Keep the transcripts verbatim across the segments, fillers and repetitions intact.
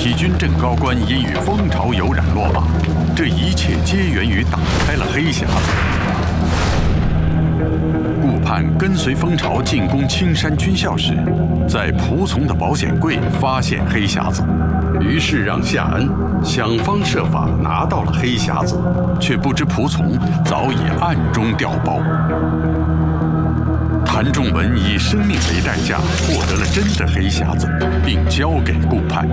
体军政高官因与蜂巢有染落马，这一切皆源于打开了黑匣子。顾盼跟随蜂巢进攻青山军校时，在仆从的保险柜发现黑匣子，于是让夏恩想方设法拿到了黑匣子，却不知仆从早已暗中调包。谭仲文以生命为代价获得了真的黑匣子，并交给顾盼。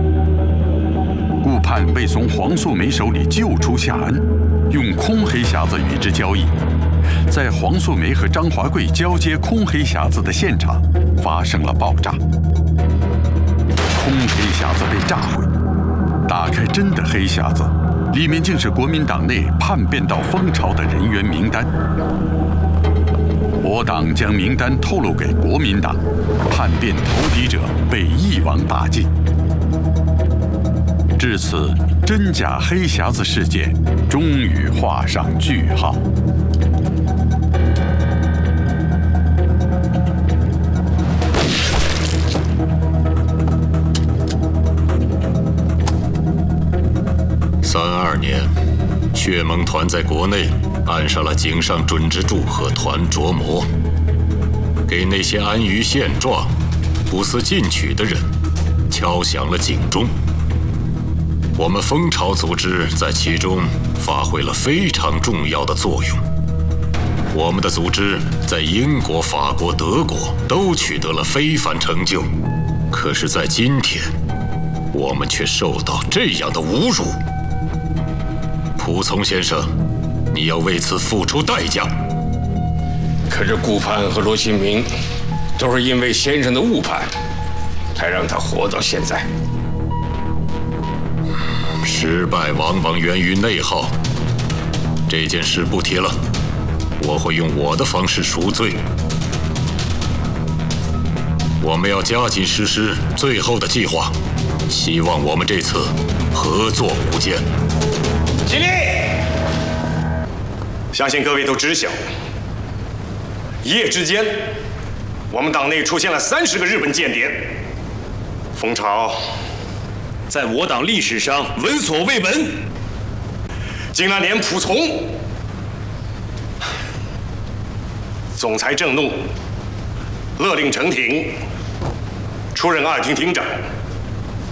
顾盼为从黄素梅手里救出夏恩，用空黑匣子与之交易。在黄素梅和张华贵交接空黑匣子的现场，发生了爆炸，空黑匣子被炸毁。打开真的黑匣子，里面竟是国民党内叛变到蜂巢的人员名单。我党将名单透露给国民党，叛变投敌者被一网打尽。至此，真假黑匣子事件终于画上句号。 三二年，血盟团在国内按上了井上准之助和团琢磨，给那些安于现状、不思进取的人敲响了警钟。我们蜂巢组织在其中发挥了非常重要的作用。我们的组织在英国、法国、德国都取得了非凡成就，可是，在今天，我们却受到这样的侮辱。仆从先生，你要为此付出代价。 可是顾盼和罗新明都是因为先生的误判，才让他活到现在。 失败往往源于内耗。这件事不提了，我会用我的方式赎罪。我们要加紧实施最后的计划，希望我们这次合作无间。 起立！相信各位都知晓，一夜之间，我们党内出现了三十个日本间谍。蜂巢在我党历史上闻所未闻，竟然连仆从、总裁郑怒勒令陈廷出任二厅厅长。